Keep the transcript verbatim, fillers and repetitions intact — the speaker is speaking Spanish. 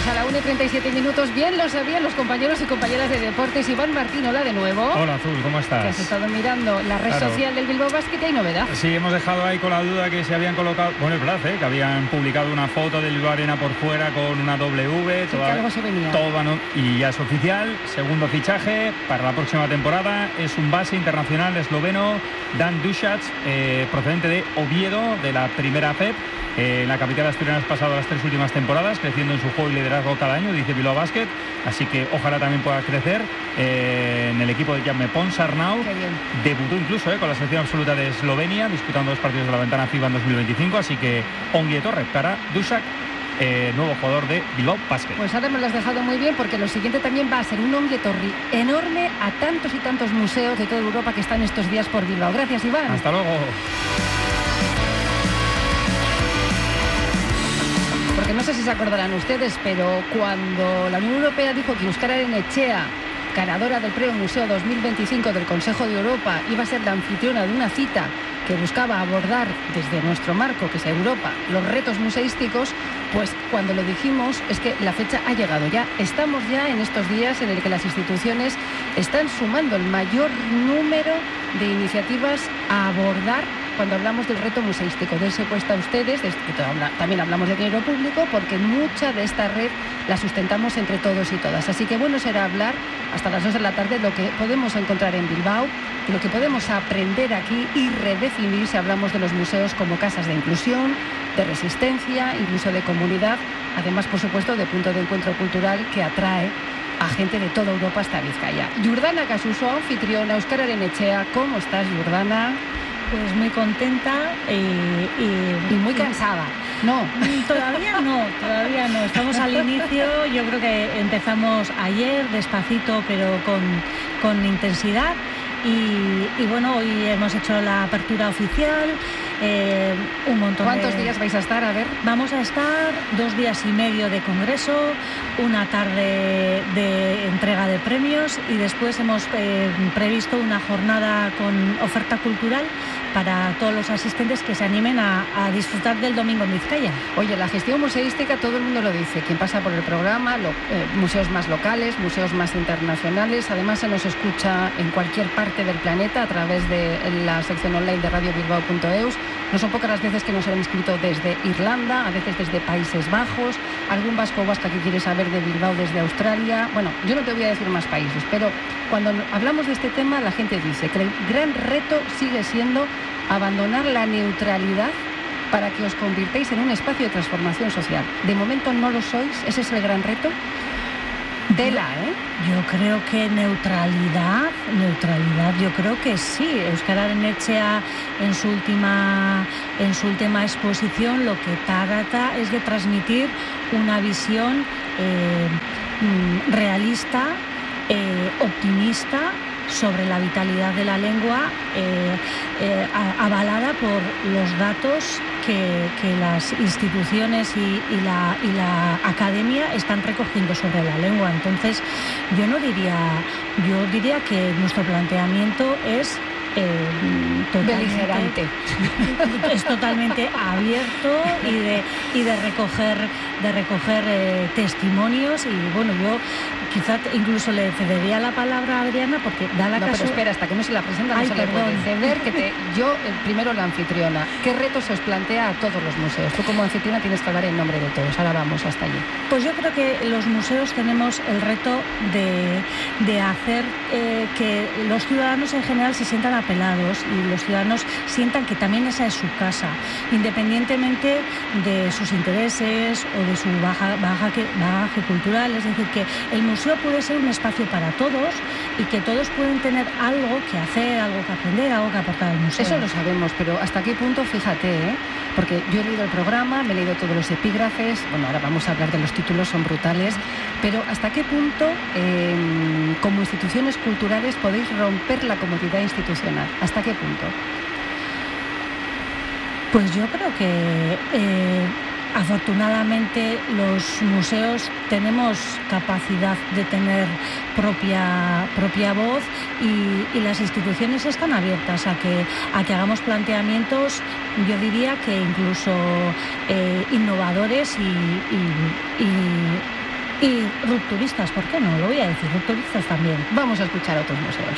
A la una y treinta y siete minutos, bien lo sabían los compañeros y compañeras de deportes. Iván Martín, hola de nuevo. Hola Azul, ¿cómo estás? Que has estado mirando la red claro. social del Bilbao Basket y hay novedad. Sí, hemos dejado ahí con la duda que se habían colocado, bueno, es verdad, ¿eh? que habían publicado una foto del Bilbao Arena por fuera con una W. Sí, toda, que algo se venía. Todo, no, y ya es oficial, segundo fichaje para la próxima temporada. Es un base internacional esloveno, Dan Dušac, eh, procedente de Oviedo, de la primera F E P. Eh, en la capital asturiana has pasado las tres últimas temporadas creciendo en su juego y liderazgo cada año, dice Bilbao Basket, así que ojalá también pueda crecer eh, en el equipo de Jaume Pons-Arnau. Debutó incluso eh, con la selección absoluta de Eslovenia, disputando dos partidos de la ventana FIBA en dos mil veinticinco, así que ongi etorri para Dušac, eh, nuevo jugador de Bilbao Basket. Pues ahora me lo has dejado muy bien, porque lo siguiente también va a ser un ongi etorri enorme a tantos y tantos museos de toda Europa que están estos días por Bilbao. Gracias, Iván. Hasta luego. Porque no sé si se acordarán ustedes, pero cuando la Unión Europea dijo que Euskal Arenetxea, ganadora del Premio Museo dos mil veinticinco del Consejo de Europa, iba a ser la anfitriona de una cita que buscaba abordar desde nuestro marco, que es Europa, los retos museísticos, pues cuando lo dijimos es que la fecha ha llegado ya. Estamos ya en estos días en el que las instituciones están sumando el mayor número de iniciativas a abordar cuando hablamos del reto museístico. De eso cuesta a ustedes, de, también hablamos de dinero público, porque mucha de esta red la sustentamos entre todos y todas. Así que bueno será hablar hasta las dos de la tarde de lo que podemos encontrar en Bilbao, de lo que podemos aprender aquí y redefinir si hablamos de los museos como casas de inclusión, de resistencia, incluso de comunidad, además, por supuesto, de punto de encuentro cultural que atrae a gente de toda Europa hasta Vizcaya. Jordana Casuso, anfitriona, Euskal Arenetxea. ¿Cómo estás, Jordana? Pues muy contenta y, y, y muy cansada. No, todavía no, todavía no. Estamos al inicio. Yo creo que empezamos ayer despacito, pero con, con intensidad. Y, y bueno, hoy hemos hecho la apertura oficial. Eh, un montón. ¿Cuántos de... días vais a estar? A ver. Vamos a estar dos días y medio de congreso, una tarde de entrega de premios y después hemos eh, previsto una jornada con oferta cultural para todos los asistentes que se animen a, a disfrutar del domingo en Vizcaya. Oye, la gestión museística, todo el mundo lo dice, quien pasa por el programa, lo, eh, museos más locales, museos más internacionales, además se nos escucha en cualquier parte del planeta a través de la sección online de radio bilbao punto eus. No son pocas las veces que nos han escrito desde Irlanda, a veces desde Países Bajos, algún vasco o vasca que quiere saber de Bilbao desde Australia. Bueno, yo no te voy a decir más países, pero cuando hablamos de este tema, la gente dice que el gran reto sigue siendo abandonar la neutralidad para que os convirtáis en un espacio de transformación social. De momento no lo sois, ese es el gran reto. Tela, ¿eh? Yo creo que neutralidad, neutralidad, yo creo que sí. Euskal Arenetxea en su última, en su última exposición lo que trata es de transmitir una visión eh, realista, eh, optimista, sobre la vitalidad de la lengua, eh, eh, avalada por los datos que, que las instituciones y, y, la, y la academia están recogiendo sobre la lengua. Entonces, yo no diría, yo diría que nuestro planteamiento es Eh, beligerante, es totalmente abierto y de y de recoger de recoger eh, testimonios. Y bueno, yo quizá incluso le cedería la palabra a Adriana porque da la no, caso... pero espera, hasta que no se la presenta no Ay, se perdón. le puede ceder, que te, yo eh, primero la anfitriona. ¿Qué retos se os plantea a todos los museos? Tú como anfitriona tienes que hablar en nombre de todos. Ahora vamos hasta allí. Pues yo creo que los museos tenemos el reto de, de hacer eh, que los ciudadanos en general se sientan apelados y los ciudadanos sientan que también esa es su casa, independientemente de sus intereses o de su baja, baja, bagaje cultural. Es decir, que el museo puede ser un espacio para todos y que todos pueden tener algo que hacer, algo que aprender, algo que aportar al museo. Eso lo sabemos, pero ¿hasta qué punto? Fíjate, ¿eh? Porque yo he leído el programa, me he leído todos los epígrafes, bueno, ahora vamos a hablar de los títulos, son brutales, pero ¿hasta qué punto eh, como instituciones culturales podéis romper la comodidad institucional? ¿Hasta qué punto? Pues yo creo que eh, afortunadamente los museos tenemos capacidad de tener propia propia voz y, y las instituciones están abiertas a que a que hagamos planteamientos, yo diría que incluso eh, innovadores y, y, y Y rupturistas, ¿por qué no? Lo voy a decir, rupturistas también. Vamos a escuchar otros museos.